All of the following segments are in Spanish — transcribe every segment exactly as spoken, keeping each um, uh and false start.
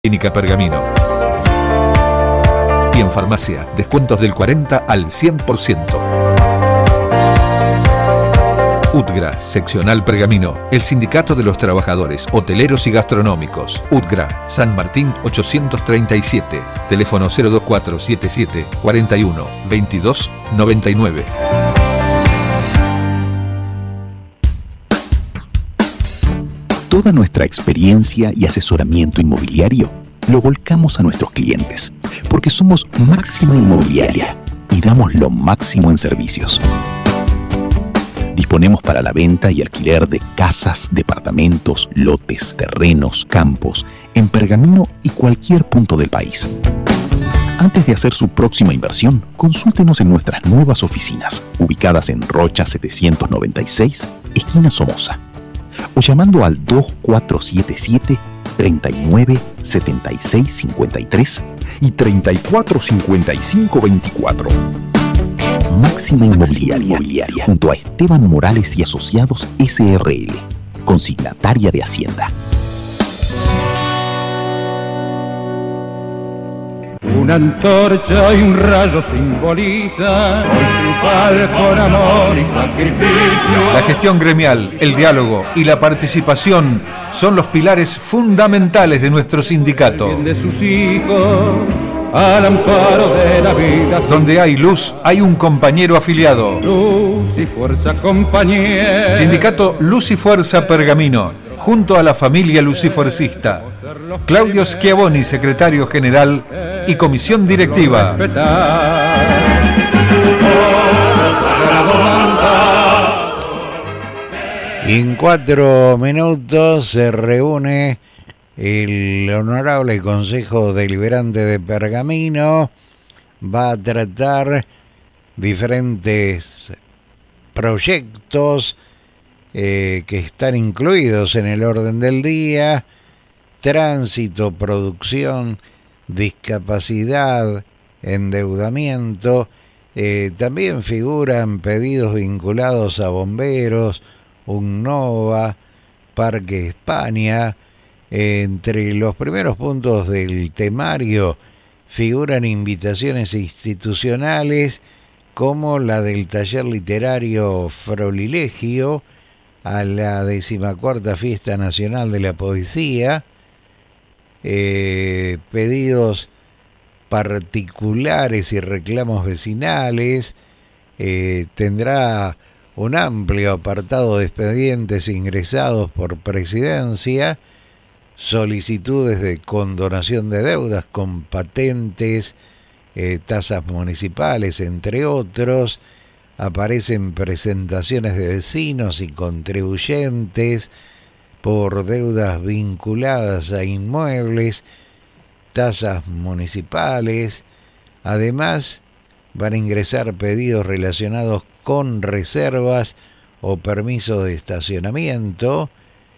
Clínica Pergamino. Y en farmacia, descuentos del cuarenta al cien por ciento. UTGRA, Seccional Pergamino, el Sindicato de los Trabajadores Hoteleros y Gastronómicos. UTGRA, San Martín ochocientos treinta y siete, teléfono cero dos cuatro siete siete cuatro uno veintidós noventa y nueve. Toda nuestra experiencia y asesoramiento inmobiliario lo volcamos a nuestros clientes, porque somos Máxima Inmobiliaria y damos lo máximo en servicios. Disponemos para la venta y alquiler de casas, departamentos, lotes, terrenos, campos, en Pergamino y cualquier punto del país. Antes de hacer su próxima inversión, consúltenos en nuestras nuevas oficinas, ubicadas en Rocha setecientos noventa y seis, esquina Somoza, o llamando al dos cuatro siete siete, treinta y nueve, setenta y seis cincuenta y tres y treinta y cuatro cincuenta y cinco veinticuatro. Máxima Inmobiliaria, Inmobiliaria, junto a Esteban Morales y Asociados S R L, consignataria de Hacienda. Una antorcha y un rayo simbolizan hoy triunfar con amor y sacrificio. La gestión gremial, el diálogo y la participación son los pilares fundamentales de nuestro sindicato. De sus hijos, al amparo de la vida. Donde hay luz, hay un compañero afiliado. Luz y fuerza compañera. Sindicato Luz y Fuerza Pergamino, junto a la familia lucifuercista. Claudio Schiavoni, secretario general y comisión directiva. En cuatro minutos se reúne el Honorable Consejo Deliberante de Pergamino. Va a tratar diferentes proyectos eh, que están incluidos en el orden del día: tránsito, producción, discapacidad, endeudamiento. Eh, también figuran pedidos vinculados a bomberos, UNNOVA, Parque España. Entre los primeros puntos del temario figuran invitaciones institucionales como la del taller literario Frolilegio a la decimacuarta Fiesta Nacional de la Poesía, eh, pedidos particulares y reclamos vecinales. Eh, tendrá un amplio apartado de expedientes ingresados por presidencia, solicitudes de condonación de deudas con patentes, eh, tasas municipales, entre otros. Aparecen presentaciones de vecinos y contribuyentes por deudas vinculadas a inmuebles, tasas municipales. Además, van a ingresar pedidos relacionados con reservas o permisos de estacionamiento.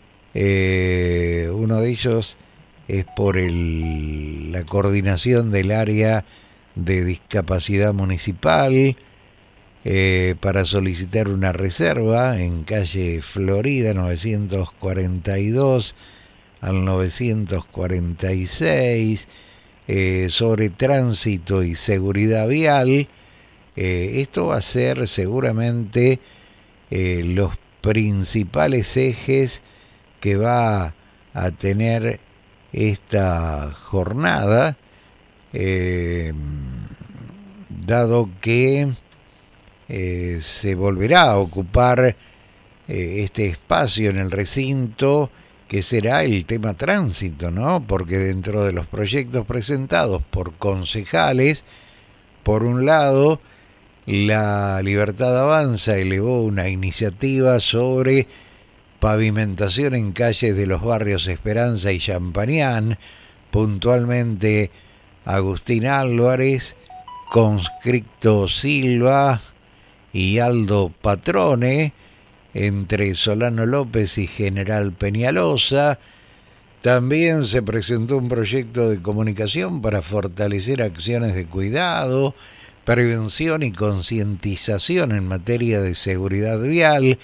Eh, uno de ellos es por el, la coordinación del área de discapacidad municipal, eh, para solicitar una reserva en calle Florida novecientos cuarenta y dos al novecientos cuarenta y seis, eh, sobre tránsito y seguridad vial. Eh, esto va a ser seguramente eh, los principales ejes que va a tener esta jornada, eh, dado que eh, se volverá a ocupar eh, este espacio en el recinto, que será el tema tránsito, ¿no? Porque dentro de los proyectos presentados por concejales, por un lado, la Libertad Avanza elevó una iniciativa sobre pavimentación en calles de los barrios Esperanza y Champañán, puntualmente Agustín Álvarez, Conscripto Silva y Aldo Patrone, entre Solano López y General Peñalosa. También se presentó un proyecto de comunicación para fortalecer acciones de cuidado, prevención y concientización en materia de seguridad vial,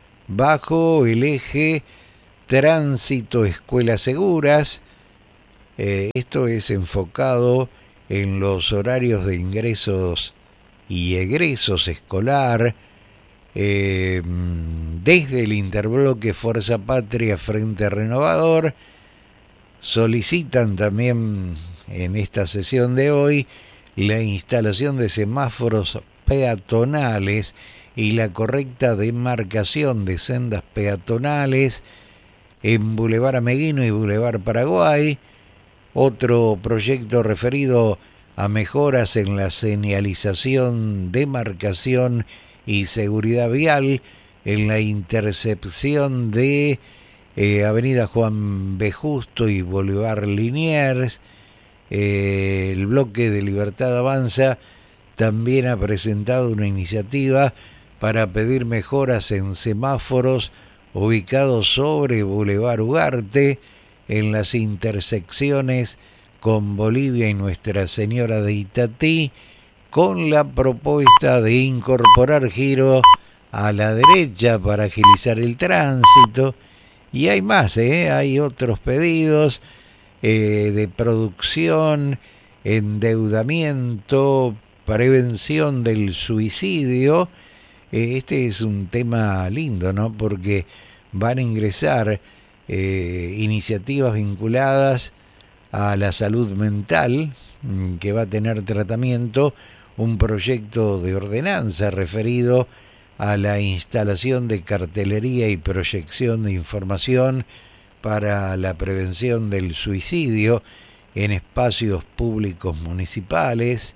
bajo el eje Tránsito Escuelas Seguras. Eh, esto es enfocado en los horarios de ingresos y egresos escolar, eh, desde el interbloque Fuerza Patria Frente Renovador. Solicitan también en esta sesión de hoy la instalación de semáforos peatonales y la correcta demarcación de sendas peatonales en Boulevard Ameguino y Boulevard Paraguay. Otro proyecto referido a mejoras en la señalización, demarcación y seguridad vial en la intercepción de eh, Avenida Juan B. Justo y Boulevard Liniers. Eh, el bloque de Libertad Avanza también ha presentado una iniciativa para pedir mejoras en semáforos ubicados sobre Boulevard Ugarte, en las intersecciones con Bolivia y Nuestra Señora de Itatí, con la propuesta de incorporar giro a la derecha para agilizar el tránsito. Y hay más, ¿eh? Hay otros pedidos eh, de producción, endeudamiento, prevención del suicidio. Eh, este es un tema lindo, ¿no? Porque van a ingresar eh, iniciativas vinculadas a la salud mental, que va a tener tratamiento, un proyecto de ordenanza referido a la instalación de cartelería y proyección de información para la prevención del suicidio en espacios públicos municipales.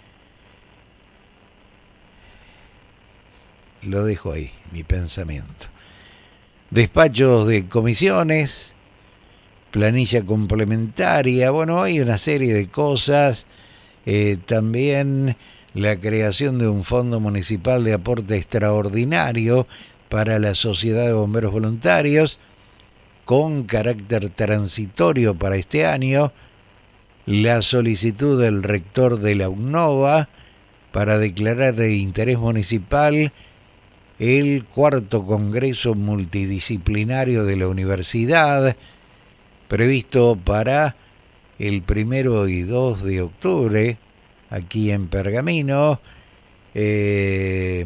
Lo dejo ahí, mi pensamiento. Despachos de comisiones, planilla complementaria, bueno, hay una serie de cosas. Eh, también la creación de un fondo municipal de aporte extraordinario para la Sociedad de Bomberos Voluntarios, con carácter transitorio para este año. La solicitud del rector de la UNOVA para declarar de interés municipal el cuarto Congreso Multidisciplinario de la Universidad, previsto para el primero y dos de octubre, aquí en Pergamino. Eh,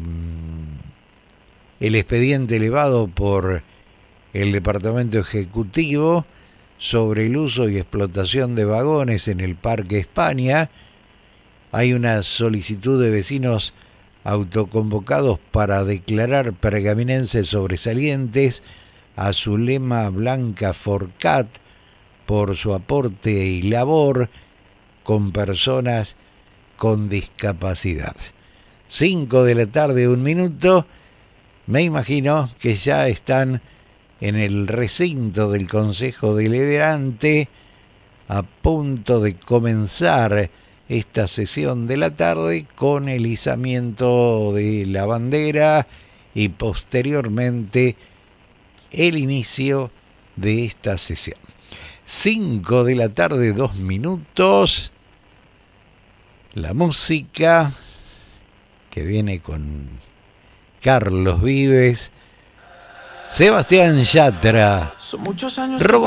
el expediente elevado por el Departamento Ejecutivo sobre el uso y explotación de vagones en el Parque España. Hay una solicitud de vecinos autoconvocados para declarar pergaminenses sobresalientes a Zulema Blanca Forcat por su aporte y labor con personas con discapacidad. Cinco de la tarde, un minuto. Me imagino que ya están en el recinto del Consejo Deliberante a punto de comenzar esta sesión de la tarde con el izamiento de la bandera y posteriormente el inicio de esta sesión. Cinco de la tarde, dos minutos. La música que viene con Carlos Vives, Sebastián Yatra. Son muchos años.